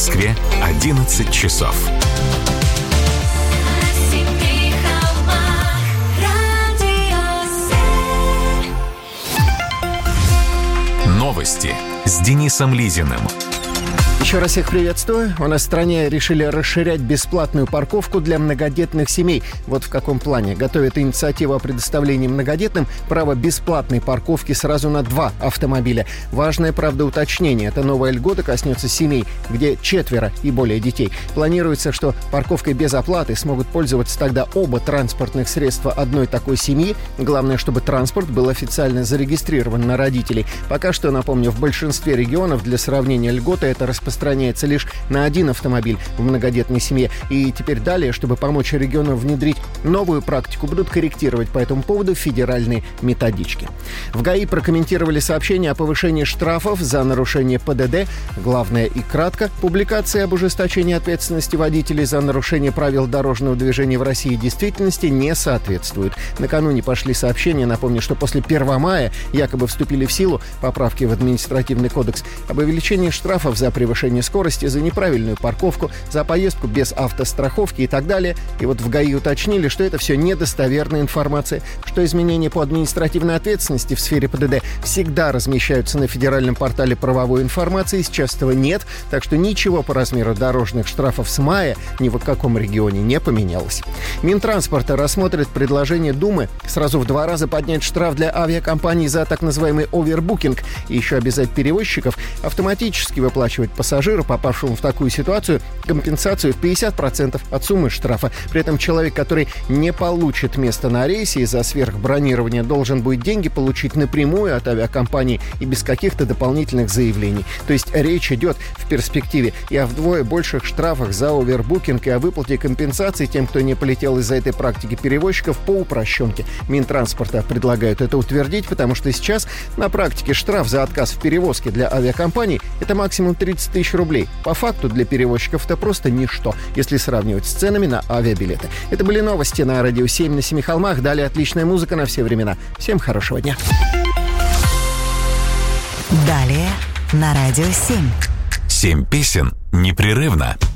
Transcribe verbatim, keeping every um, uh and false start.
Москве одиннадцать часов. Новости с Денисом Лизиным. Еще раз всех приветствую. У нас в стране решили расширять бесплатную парковку для многодетных семей. Вот в каком плане. Готовят инициативу о предоставлении многодетным права бесплатной парковки сразу на два автомобиля. Важное, правда, уточнение. Эта новая льгота коснется семей, где четверо и более детей. Планируется, что парковкой без оплаты смогут пользоваться тогда оба транспортных средства одной такой семьи. Главное, чтобы транспорт был официально зарегистрирован на родителей. Пока что, напомню, в большинстве регионов для сравнения льготы это распространяется распространяется лишь на один автомобиль в многодетной семье. И теперь далее, чтобы помочь регионам внедрить новую практику, будут корректировать по этому поводу федеральные методички. В ГАИ прокомментировали сообщение о повышении штрафов за нарушение ПДД. Главное и кратко. Публикации об ужесточении ответственности водителей за нарушение правил дорожного движения в России действительности не соответствуют. Накануне пошли сообщения, напомню, что после первого мая якобы вступили в силу поправки в административный кодекс об увеличении штрафов за превышение скорости, за неправильную парковку, за поездку без автостраховки и так далее. И вот в ГАИ уточнили, что это все недостоверная информация, что изменения по административной ответственности в сфере ПДД всегда размещаются на федеральном портале правовой информации, сейчас этого нет, так что ничего по размеру дорожных штрафов с мая ни в каком регионе не поменялось. Минтранспорта рассмотрит предложение Думы сразу в два раза поднять штраф для авиакомпаний за так называемый овербукинг и еще обязать перевозчиков автоматически выплачивать пассажиру, попавшему в такую ситуацию, компенсацию в пятьдесят процентов от суммы штрафа. При этом человек, который не получит место на рейсе из-за сверхбронирования, должен будет деньги получить напрямую от авиакомпании и без каких-то дополнительных заявлений. То есть речь идет в перспективе и о вдвое больших штрафах за овербукинг, и о выплате компенсаций тем, кто не полетел из-за этой практики перевозчиков по упрощенке. Минтранспорта предлагают это утвердить, потому что сейчас на практике штраф за отказ в перевозке для авиакомпаний – это максимум тридцать тысяч рублей. По факту для перевозчиков это просто ничто, если сравнивать с ценами на авиабилеты. Это были новости на Радио семь на Семи холмах. Далее отличная музыка на все времена. Всем хорошего дня. Далее на Радио семь. Семь песен непрерывно.